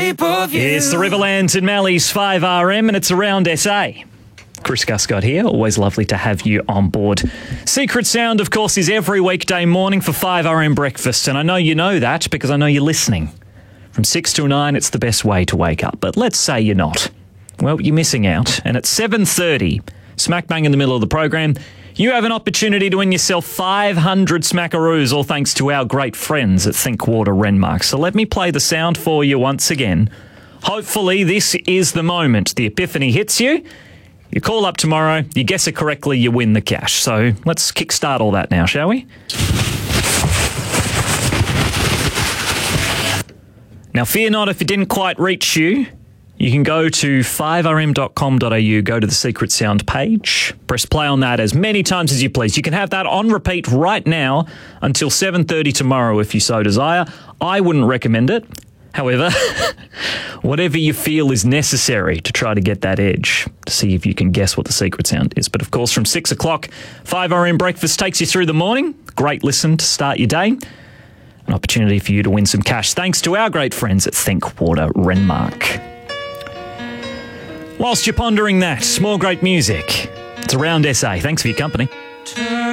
shape of you. It's the Riverlands and Mally's 5RM, and it's around SA. Chris Guscott here. Always lovely to have you on board. Secret Sound, of course, is every weekday morning for 5RM breakfast, and I know you know that because I know you're listening. From 6 till 9, it's the best way to wake up. But let's say you're not. Well, you're missing out. And at 7:30, smack bang in the middle of the program, you have an opportunity to win yourself 500 smackaroos, all thanks to our great friends at Thinkwater Renmark. So let me play the sound for you once again. Hopefully this is the moment the epiphany hits you. You call up tomorrow, you guess it correctly, you win the cash. So let's kickstart all that now, shall we? Now, fear not if it didn't quite reach you. You can go to 5rm.com.au, go to the Secret Sound page, press play on that as many times as you please. You can have that on repeat right now until 7:30 tomorrow if you so desire. I wouldn't recommend it. However, whatever you feel is necessary to try to get that edge, to see if you can guess what the secret sound is. But of course, from 6 o'clock, 5RM Breakfast takes you through the morning. Great listen to start your day. An opportunity for you to win some cash thanks to our great friends at Thinkwater Renmark. Whilst you're pondering that, more great music. It's around SA. Thanks for your company.